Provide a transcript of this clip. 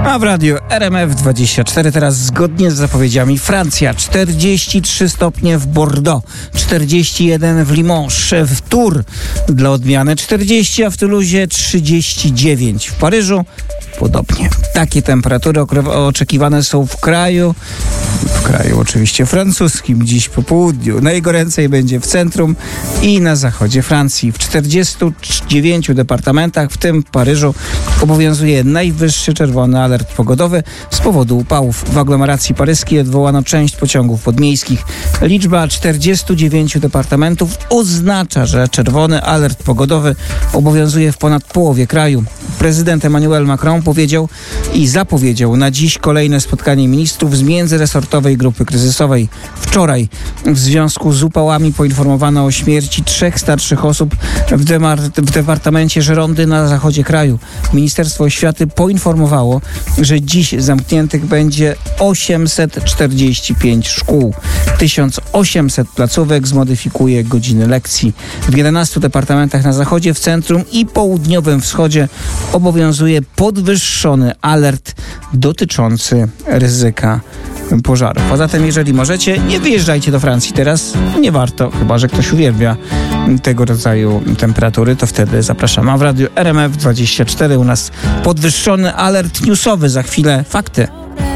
A w radiu RMF24 teraz zgodnie z zapowiedziami Francja 43 stopnie w Bordeaux, 41 w Limoges, w Tours dla odmiany 40, a w Toulouse 39. W Paryżu podobnie. Takie temperatury oczekiwane są w kraju oczywiście francuskim dziś po południu. Najgoręcej będzie w centrum i na zachodzie Francji. W 49 departamentach, w tym Paryżu, obowiązuje najwyższy czerwony alert pogodowy z powodu upałów. W aglomeracji paryskiej odwołano część pociągów podmiejskich. Liczba 49 departamentów oznacza, że czerwony alert pogodowy obowiązuje w ponad połowie kraju. Prezydent Emmanuel Macron powiedział i zapowiedział na dziś kolejne spotkanie ministrów z międzyresortowej grupy kryzysowej. Wczoraj w związku z upałami poinformowano o śmierci 3 starszych osób w departamencie Girondy na zachodzie kraju. Ministerstwo Oświaty poinformowało, że dziś zamkniętych będzie 845 szkół. 1800 placówek zmodyfikuje godziny lekcji. W 11 departamentach na zachodzie, w centrum i południowym wschodzie obowiązuje podwyższony alert dotyczący ryzyka pożarów. A zatem, jeżeli możecie, nie wyjeżdżajcie do Francji teraz. Nie warto, chyba że ktoś uwielbia tego rodzaju temperatury, to wtedy zapraszam. A w radiu RMF24 u nas podwyższony alert newsowy. Za chwilę fakty.